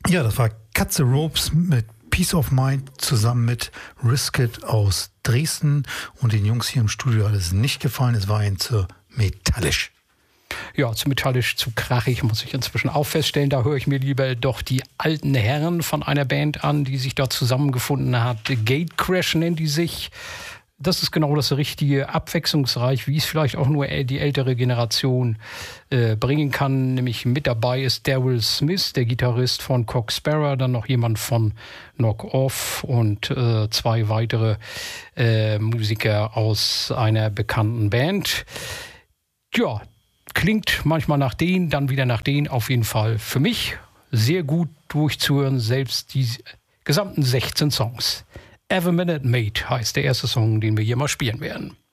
Ja, das war Cut the Ropes mit Peace of Mind zusammen mit Risk It aus Dresden. Und den Jungs hier im Studio hat es nicht gefallen. Es war ihnen zu metallisch. Ja, zu metallisch, zu krachig, muss ich inzwischen auch feststellen. Da höre ich mir lieber doch die alten Herren von einer Band an, die sich da zusammengefunden hat. Gatecrash nennen die sich. Das ist genau das Richtige, abwechslungsreich, wie es vielleicht auch nur die ältere Generation bringen kann. Nämlich mit dabei ist Daryl Smith, der Gitarrist von Cock Sparrow, dann noch jemand von Knock Off und zwei weitere Musiker aus einer bekannten Band. Ja, klingt manchmal nach denen, dann wieder nach denen. Auf jeden Fall für mich sehr gut durchzuhören, selbst die gesamten 16 Songs. Every Minute Mate heißt der erste Song, den wir hier mal spielen werden.